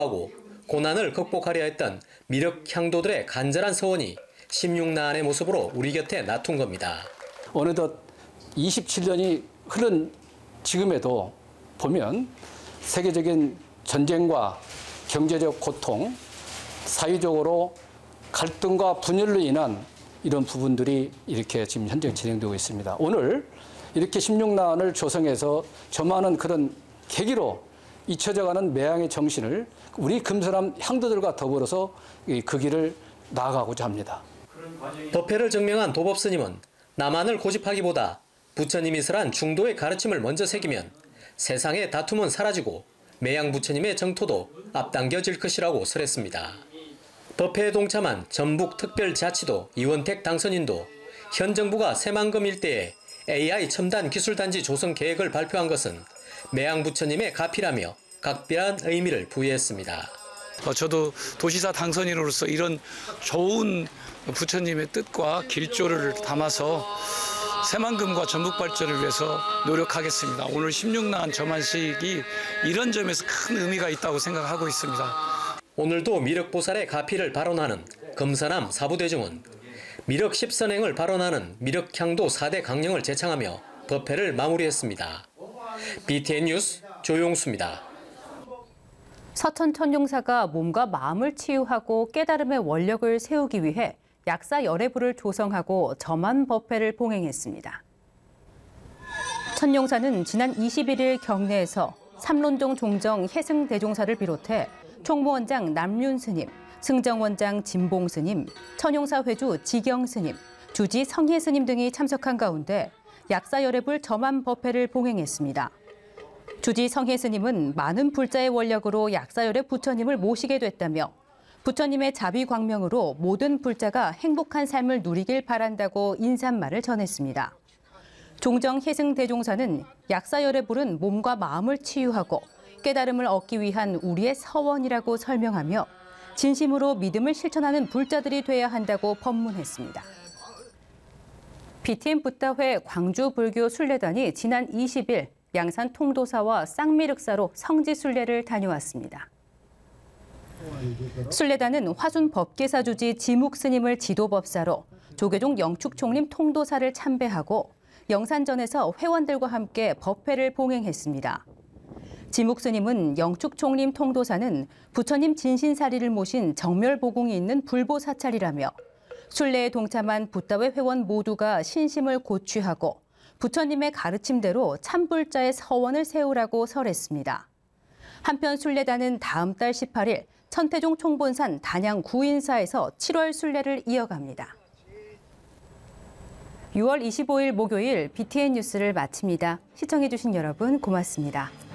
하고 고난을 극복하려 했던 미륵 향도들의 간절한 서원이 16나안의 모습으로 우리 곁에 나툰 겁니다. 어느덧 27년이 흐른 지금에도 보면 세계적인 전쟁과 경제적 고통, 사회적으로 갈등과 분열로 인한 이런 부분들이 이렇게 지금 현재 진행되고 있습니다. 오늘 이렇게 16나안을 조성해서 저 많은 그런 계기로 잊혀져가는 매양의 정신을 우리 금서남 향도들과 더불어서 그 길을 나아가고자 합니다. 법회를 증명한 도법스님은 남한을 고집하기보다 부처님이 설한 중도의 가르침을 먼저 새기면 세상의 다툼은 사라지고 매양 부처님의 정토도 앞당겨질 것이라고 설했습니다. 법회에 동참한 전북특별자치도 이원택 당선인도 현 정부가 새만금 일대에 AI 첨단 기술단지 조성 계획을 발표한 것은 매양 부처님의 가피라며 각별한 의미를 부여했습니다. 저도 도시사 당선인으로서 이런 좋은 부처님의 뜻과 길조를 담아서 새만금과 전북 발전을 위해서 노력하겠습니다. 오늘 16나안 점안식이 이런 점에서 큰 의미가 있다고 생각하고 있습니다. 오늘도 미륵보살의 가피를 발언하는 금서남 사부대중은 미륵 10선행을 발언하는 미륵향도 4대 강령을 제창하며 법회를 마무리했습니다. BTN 뉴스 조용수입니다. 서천 천룡사가 몸과 마음을 치유하고 깨달음의 원력을 세우기 위해 약사 열애부를 조성하고 점안 법회를 봉행했습니다. 천룡사는 지난 21일 경내에서 삼론종 종정 해승 대종사를 비롯해 총무원장 남륜 스님, 승정원장 진봉 스님, 천용사 회주 지경 스님, 주지 성혜 스님 등이 참석한 가운데 약사 열애불 점안 법회를 봉행했습니다. 주지 성혜 스님은 많은 불자의 원력으로 약사열애 부처님을 모시게 됐다며 부처님의 자비 광명으로 모든 불자가 행복한 삶을 누리길 바란다고 인사말을 전했습니다. 종정 해승 대종사는 약사열애불은 몸과 마음을 치유하고 깨달음을 얻기 위한 우리의 서원이라고 설명하며 진심으로 믿음을 실천하는 불자들이 돼야 한다고 법문했습니다. BTN 붓다회 광주불교 순례단이 지난 20일 양산 통도사와 쌍미륵사로 성지순례를 다녀왔습니다. 순례단은 화순 법계사 주지 지묵 스님을 지도법사로 조계종 영축총림 통도사를 참배하고 영산전에서 회원들과 함께 법회를 봉행했습니다. 지묵 스님은 영축총림 통도사는 부처님 진신사리를 모신 정멸보궁이 있는 불보사찰이라며 순례에 동참한 붓다회 회원 모두가 신심을 고취하고 부처님의 가르침대로 참불자의 서원을 세우라고 설했습니다. 한편 순례단은 다음 달 18일 천태종 총본산 단양 구인사에서 7월 순례를 이어갑니다. 6월 25일 목요일 BTN 뉴스를 마칩니다. 시청해주신 여러분 고맙습니다.